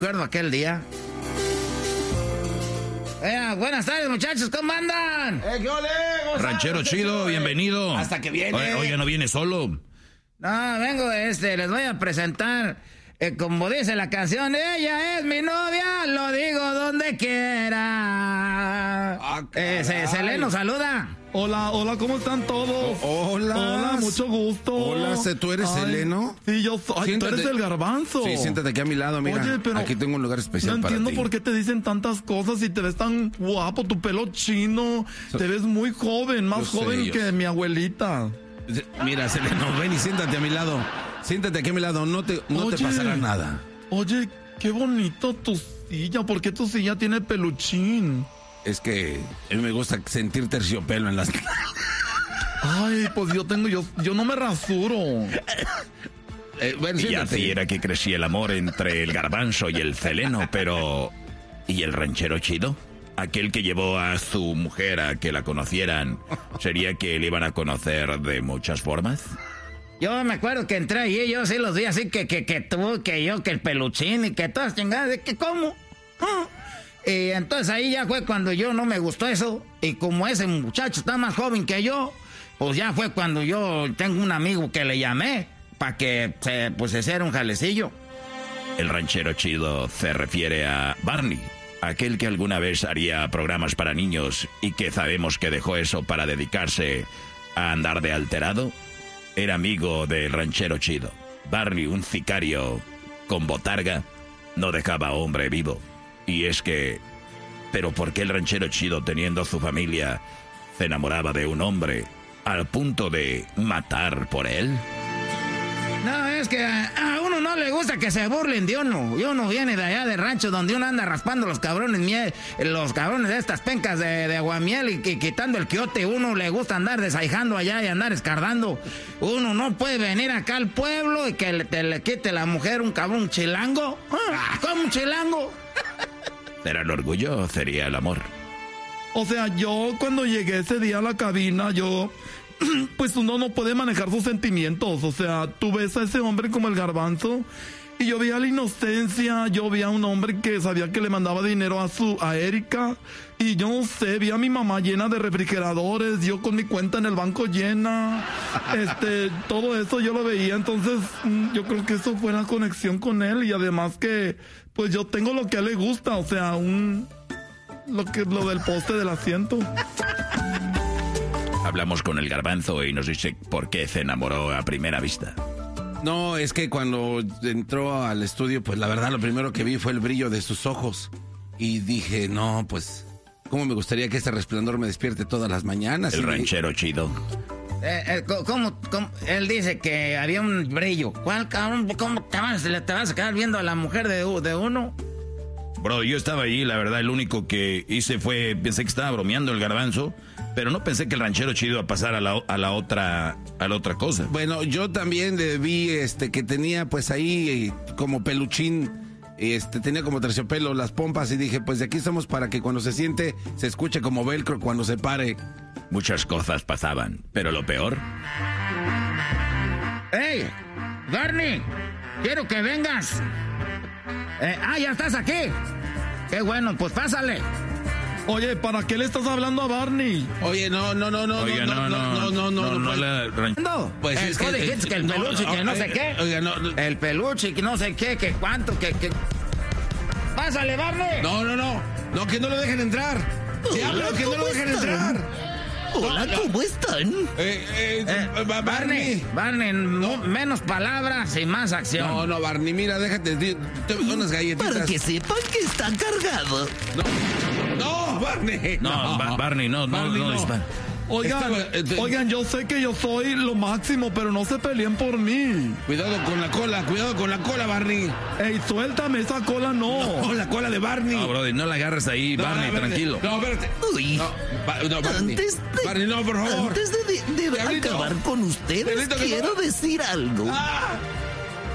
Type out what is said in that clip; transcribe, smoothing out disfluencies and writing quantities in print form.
Recuerdo aquel día. Buenas tardes, muchachos, ¿cómo andan? ¿Qué ole? Ranchero chido, bienvenido. Hasta que viene. Oye, no viene solo. No, vengo, les voy a presentar, como dice la canción, ella es mi novia, lo digo donde quiera. Seleno, saluda. Hola, ¿cómo están todos? Hola, mucho gusto. Hola, ¿tú eres Seleno? Sí, yo soy. Tú eres el Garbanzo. Sí, siéntate aquí a mi lado, mira. Oye, pero aquí tengo un lugar especial para ti. No entiendo por qué te dicen tantas cosas y te ves tan guapo, tu pelo chino, te ves muy joven, más joven que mi abuelita. Mira, Seleno, ven y siéntate a mi lado. Siéntate aquí a mi lado, no te pasará nada. Oye, qué bonito tu silla, ¿por qué tu silla tiene peluchín? Es que a mí me gusta sentir terciopelo en las... Ay, pues yo no me rasuro. Bueno, y así era que crecía el amor entre el Garbanzo y el Seleno, pero... ¿Y el ranchero chido? Aquel que llevó a su mujer a que la conocieran, ¿sería que le iban a conocer de muchas formas? Yo me acuerdo que entré ahí, yo sí los vi así que tú, que yo, que el peluchín y que todas chingadas, de que ¿cómo? Y entonces ahí ya fue cuando yo no me gustó eso. Y como ese muchacho está más joven que yo, pues ya fue cuando yo tengo un amigo que le llamé para que se hiciera un jalecillo. El ranchero chido se refiere a Barney, aquel que alguna vez haría programas para niños y que sabemos que dejó eso para dedicarse a andar de alterado. Era amigo del ranchero chido. Barney, un sicario con botarga, no dejaba hombre vivo. Y es que... ¿Pero por qué el ranchero chido, teniendo su familia, se enamoraba de un hombre al punto de matar por él? No, es que a uno no le gusta que se burlen de uno. Y uno viene de allá de rancho donde uno anda raspando los cabrones de estas pencas de aguamiel y quitando el quiote. Uno le gusta andar desaijando allá y andar escardando. Uno no puede venir acá al pueblo y que le quite la mujer un cabrón chilango. ¿Cómo un chilango? ¿Será el orgullo o sería el amor? O sea, yo cuando llegué ese día a la cabina, pues uno no puede manejar sus sentimientos. O sea, tú ves a ese hombre como el Garbanzo y yo veía la inocencia, yo veía a un hombre que sabía que le mandaba dinero a Erika y yo no sé, vi a mi mamá llena de refrigeradores, yo con mi cuenta en el banco llena, todo eso yo lo veía. Entonces yo creo que eso fue la conexión con él y además que pues yo tengo lo que a él le gusta, o sea, lo del poste del asiento. Hablamos con el Garbanzo y nos dice por qué se enamoró a primera vista. No, es que cuando entró al estudio, pues la verdad lo primero que vi fue el brillo de sus ojos. Y dije, no, pues, ¿cómo me gustaría que este resplandor me despierte todas las mañanas? El ranchero chido. ¿Cómo? Él dice que había un brillo. ¿Cuál, cabrón? ¿Cómo te vas a quedar viendo a la mujer de uno? Bro, yo estaba ahí, la verdad, el único que hice fue... Pensé que estaba bromeando el Garbanzo, pero no pensé que el ranchero chido iba a pasar a la otra cosa. Bueno, yo también vi que tenía pues ahí como peluchín, tenía como terciopelo las pompas y dije, pues de aquí estamos para que cuando se siente se escuche como velcro cuando se pare. Muchas cosas pasaban, pero lo peor... ¡Hey! ¡Barney! ¡Quiero que vengas! ¡Ya estás aquí! ¡Qué bueno! Pues pásale. Oye, ¿para qué le estás hablando a Barney? Oye, no. Oiga, no. Pues es que el peluche, que no sé qué. Oiga, no. El peluche, que no sé qué, que cuánto, que... ¡Pásale, Barney! No, que no lo dejen entrar. ¡Sí, hablo, que no lo dejen entrar! Hola, ¿cómo están? Barney, menos palabras y más acción. No, Barney, mira, déjate, te unas galletitas. Para que sepan que está cargado. No, Barney. No, Barney, no dispara. Oigan, yo sé que yo soy lo máximo, pero no se peleen por mí. Cuidado con la cola, Barney. Ey, suéltame esa cola, no. No, la cola de Barney. No, brother, no la agarres ahí, no, Barney, tranquilo. No, espérate. Uy. No, Barney. Barney, no, por favor. Antes de acabar con ustedes, quiero decir algo.